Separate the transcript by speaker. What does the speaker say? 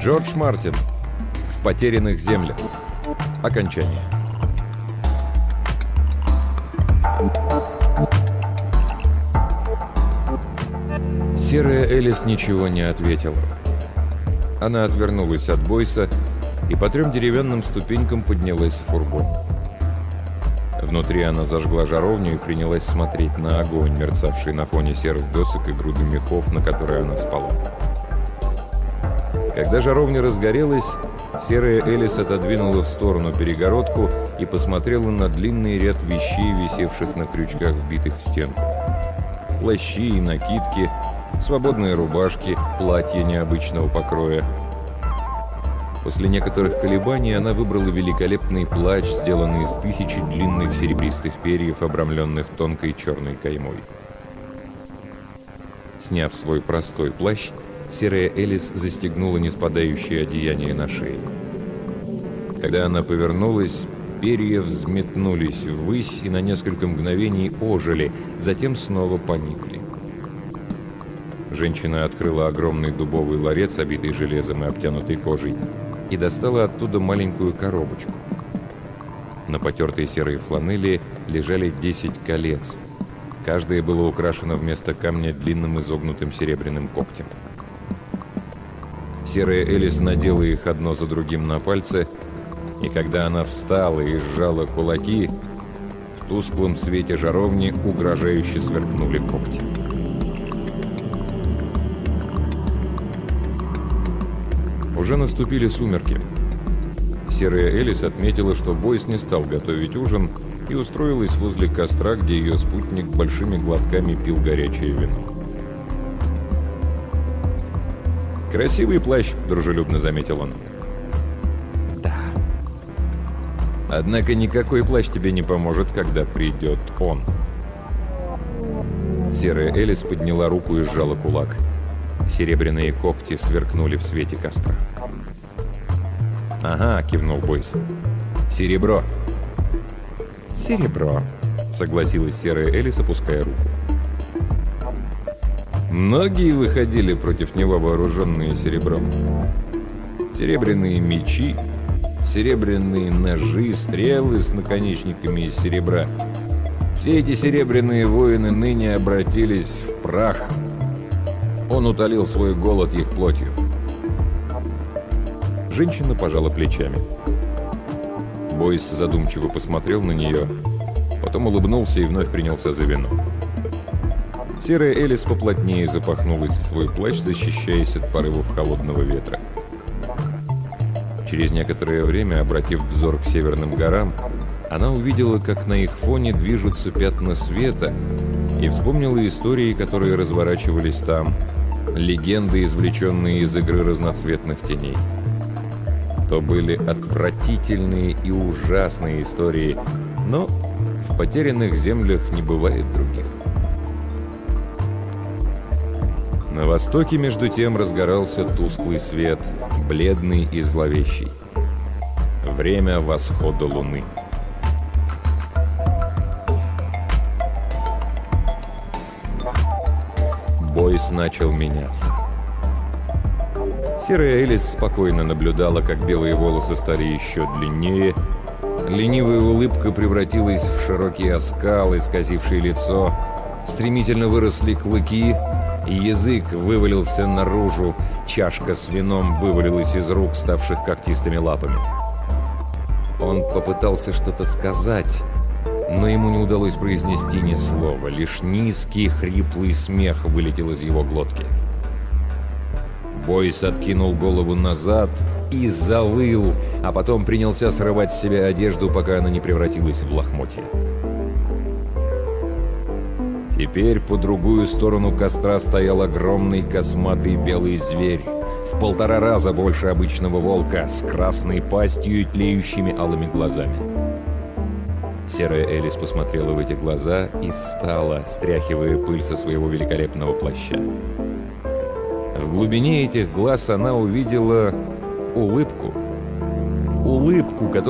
Speaker 1: Джордж Мартин. В потерянных землях. Окончание. Серая Элис ничего не ответила. Она отвернулась от Бойса и по 3 деревянным ступенькам поднялась в фургон. Внутри она зажгла жаровню и принялась смотреть на огонь, мерцавший на фоне серых досок и груды мехов, на которой она спала. Когда жаровня разгорелась, серая Элис отодвинула в сторону перегородку и посмотрела на длинный ряд вещей, висевших на крючках, вбитых в стенку. Плащи и накидки, свободные рубашки, платья необычного покроя. После некоторых колебаний она выбрала великолепный плащ, сделанный из 1000 длинных серебристых перьев, обрамленных тонкой черной каймой. Сняв свой простой плащ, серая Элис застегнула неспадающее одеяние на шее. Когда она повернулась, перья взметнулись ввысь и на несколько мгновений ожили, затем снова поникли. Женщина открыла огромный дубовый ларец, обитый железом и обтянутый кожей, и достала оттуда маленькую коробочку. На потертой серой фланели лежали 10 колец. Каждое было украшено вместо камня длинным изогнутым серебряным когтем. Серая Элис надела их одно за другим на пальцы, и когда она встала и сжала кулаки, в тусклом свете жаровни угрожающе сверкнули когти. Уже наступили сумерки. Серая Элис отметила, что Бойс не стал готовить ужин, и устроилась возле костра, где ее спутник большими глотками пил горячее вино. «Красивый плащ», — дружелюбно заметил он. «Да. Однако никакой плащ тебе не поможет, когда придет он». Серая Элис подняла руку и сжала кулак. Серебряные когти сверкнули в свете костра. «Ага», — кивнул Бойс. «Серебро». «Серебро», — согласилась серая Элис, опуская руку. Многие выходили против него, вооруженные серебром. Серебряные мечи, серебряные ножи, стрелы с наконечниками из серебра. Все эти серебряные воины ныне обратились в прах. Он утолил свой голод их плотью. Женщина пожала плечами. Бойс задумчиво посмотрел на нее, потом улыбнулся и вновь принялся за вино. Серая Элис поплотнее запахнулась в свой плащ, защищаясь от порывов холодного ветра. Через некоторое время, обратив взор к северным горам, она увидела, как на их фоне движутся пятна света, и вспомнила истории, которые разворачивались там, легенды, извлеченные из игры разноцветных теней. То были отвратительные и ужасные истории, но в потерянных землях не бывает других. На востоке, между тем, разгорался тусклый свет, бледный и зловещий. Время восхода луны. Бойс начал меняться. Серая Элис спокойно наблюдала, как белые волосы стали еще длиннее. Ленивая улыбка превратилась в широкий оскал, исказивший лицо. Стремительно выросли клыки, и язык вывалился наружу. Чашка с вином вывалилась из рук, ставших когтистыми лапами. Он попытался что-то сказать, но ему не удалось произнести ни слова. Лишь низкий, хриплый смех вылетел из его глотки. Бойс откинул голову назад и завыл, а потом принялся срывать с себя одежду, пока она не превратилась в лохмотья. Теперь по другую сторону костра стоял огромный косматый белый зверь, в 1,5 раза больше обычного волка, с красной пастью и тлеющими алыми глазами. Серая Элис посмотрела в эти глаза и встала, стряхивая пыль со своего великолепного плаща. В глубине этих глаз она увидела улыбку, которая